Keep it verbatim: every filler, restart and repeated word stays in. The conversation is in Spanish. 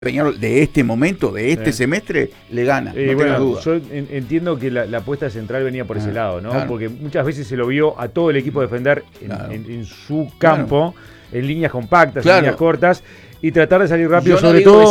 Peñarol de este momento, de este sí. semestre, le gana, eh, no bueno, duda. Yo en, entiendo que la, la apuesta central venía por ah, ese lado, ¿no? Claro. Porque muchas veces se lo vio a todo el equipo defender en, claro. en, en su campo, claro. en líneas compactas, claro. en líneas cortas, y tratar de salir rápido, yo sobre no todo